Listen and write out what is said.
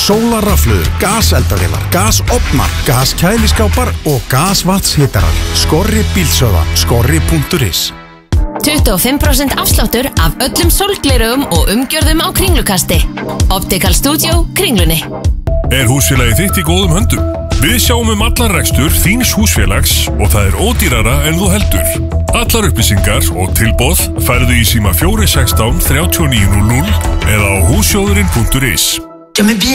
sólarrafhlöður, gaseldavélar, gasofnar, gaskæliskápar og gasvatnshitarar. Skorri bílsöða, skorri.is. 25% afsláttur af öllum sólglerugum og umgjörðum á Kringlukasti. Optical Studio, Kringlunni. Húsfélagið þitt í góðum höndum? Við sjáum allan rekstur þíns húsfélags og það ódýrara en þú heldur. Allar upplýsingar og tilboð færðu í síma 416 3900 eða á hússjóðurinn.is.